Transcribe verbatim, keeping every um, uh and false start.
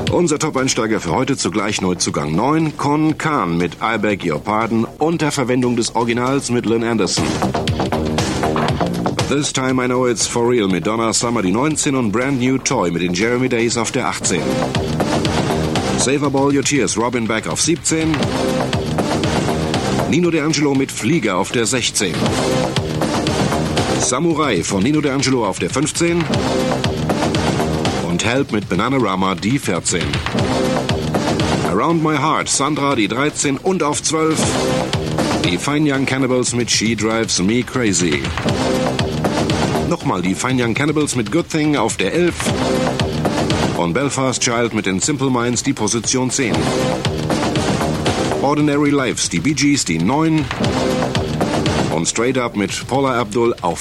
Unser Top-Einsteiger für heute zugleich Neuzugang neun, Con Can mit I Beg Your Pardon unter Verwendung des Originals mit Lynn Anderson. This Time I Know It's For Real mit Donna Summer die neunzehn und Brand New Toy mit den Jeremy Days auf der achtzehn. Save Up All Your Tears, Robin Beck auf siebzehn. Nino D'Angelo mit Flieger auf der sechzehn. Samurai von Nino D'Angelo auf der fünfzehn. Und Help mit Bananarama die vierzehn. Around My Heart, Sandra die dreizehn und auf zwölf. Die Fine Young Cannibals mit She Drives Me Crazy. Nochmal die Fine Young Cannibals mit Good Thing auf der elf. Und Belfast Child mit den Simple Minds die Position zehn. Ordinary Lives, die Bee Gees die neun. Und Straight Up mit Paula Abdul auf